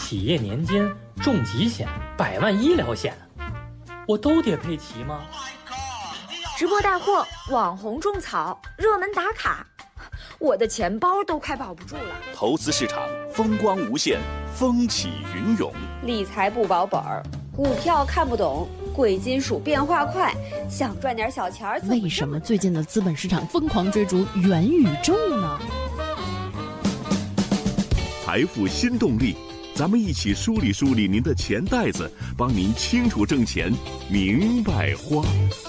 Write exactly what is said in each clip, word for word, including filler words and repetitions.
企业年金、重疾险、百万医疗险，我都得配齐吗？ 直播带货、网红种草、热门打卡，我的钱包都快保不住了。 投资市场风光无限，风起云涌。 理财不保本儿，股票看不懂，贵金属变化快，想赚点小钱儿。 为什么最近的资本市场疯狂追逐元宇宙呢？ 财富新动力，咱们一起梳理梳理您的钱袋子，帮您清楚挣钱，明白花。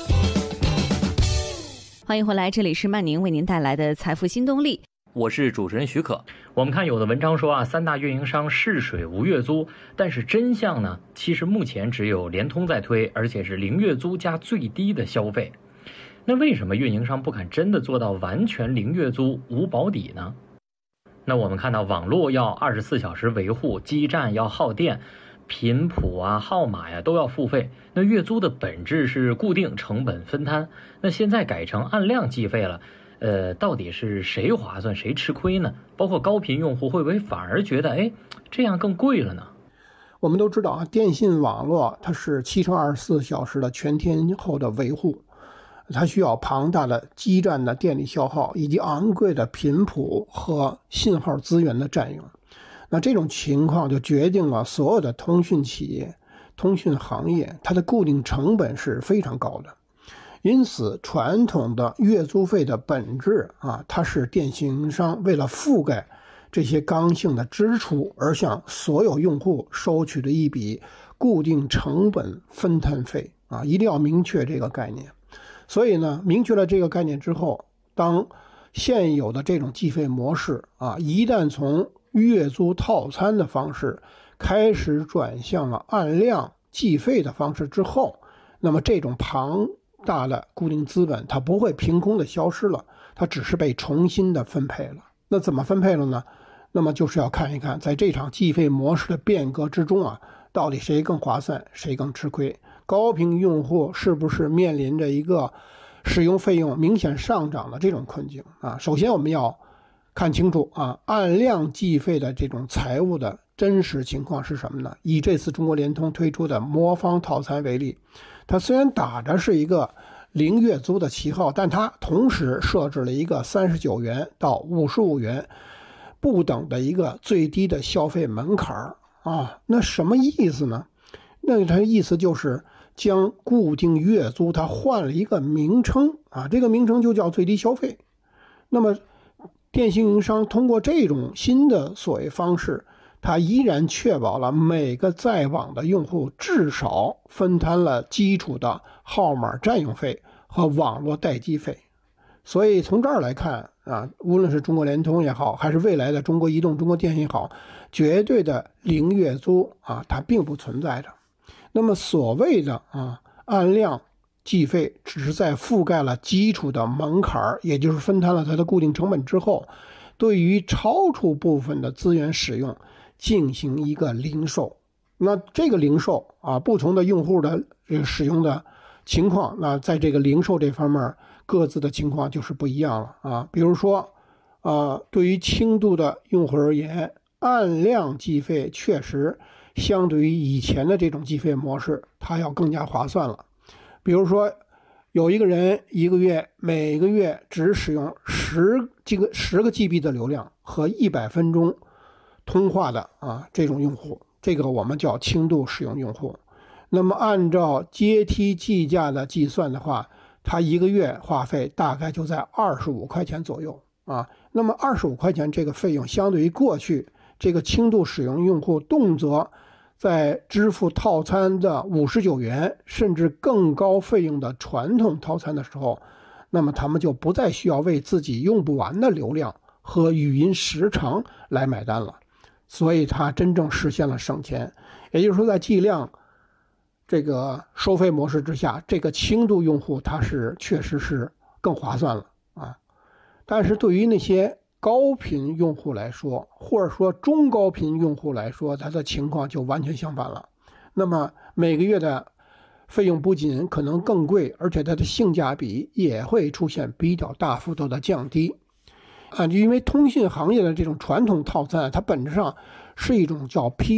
欢迎回来，这里是曼宁为您带来的财富新动力。 我是主持人许可。我们看有的文章说啊，三大运营商试水无月租，但是真相呢，其实目前只有联通在推，而且是零月租加最低的消费。那为什么运营商不敢真的做到完全零月租无保底呢？那我们看到网络要二十四小时维护，基站要耗电，频谱啊、号码呀都要付费。那月租的本质是固定成本分摊，那现在改成按量计费了，呃，到底是谁划算谁吃亏呢？包括高频用户会不会反而觉得，哎，这样更贵了呢？ 我们都知道啊，电信网络它是七乘二十四小时的全天候的维护，它需要庞大的基站的电力消耗，以及昂贵的频谱和信号资源的占用。那这种情况就决定了所有的通讯企业、通讯行业，它的固定成本是非常高的。因此，传统的月租费的本质啊，它是电信运营商为了覆盖这些刚性的支出而向所有用户收取的一笔固定成本分摊费啊，一定要明确这个概念。所以呢，明确了这个概念之后，当现有的这种计费模式啊，一旦从月租套餐的方式开始转向了按量计费的方式之后，那么这种庞大的固定资本它不会凭空的消失了，它只是被重新的分配了。那怎么分配了呢？那么就是要看一看在这场计费模式的变革之中啊，到底谁更划算，谁更吃亏。高频用户是不是面临着一个使用费用明显上涨的这种困境啊？首先我们要看清楚啊，按量计费的这种财务的真实情况是什么呢？以这次中国联通推出的魔方套餐为例，它虽然打着是一个零月租的旗号，但它同时设置了一个三十九元到五十五元不等的一个最低的消费门槛啊。那什么意思呢？那它意思就是将固定月租它换了一个名称啊，这个名称就叫最低消费。那么电信运营商通过这种新的所谓方式，它依然确保了每个在网的用户至少分摊了基础的号码占用费和网络待机费。所以从这儿来看啊，无论是中国联通也好，还是未来的中国移动、中国电信也好，绝对的零月租啊，它并不存在的。那么所谓的啊按量计费，只是在覆盖了基础的门槛，也就是分摊了它的固定成本之后，对于超出部分的资源使用进行一个零售。那这个零售啊，不同的用户的这个使用的情况，那在这个零售这方面各自的情况就是不一样了啊。比如说呃，对于轻度的用户而言，按量计费确实相对于以前的这种计费模式，它要更加划算了。比如说有一个人一个月每个月只使用十这个十个 G B 的流量和一百分钟通话的啊这种用户，这个我们叫轻度使用用户。那么按照阶梯计价的计算的话，他一个月话费大概就在二十五块钱左右啊。那么二十五块钱这个费用，相对于过去这个轻度使用用户动辄在支付套餐的五十九元甚至更高费用的传统套餐的时候，那么他们就不再需要为自己用不完的流量和语音时长来买单了，所以它真正实现了省钱。也就是说，在计量这个收费模式之下，这个轻度用户它是确实是更划算了啊。但是对于那些高频用户来说，或者说中高频用户来说，它的情况就完全相反了。那么每个月的费用不仅可能更贵，而且它的性价比也会出现比较大幅度的降低啊。因为通信行业的这种传统套餐，它本质上是一种叫批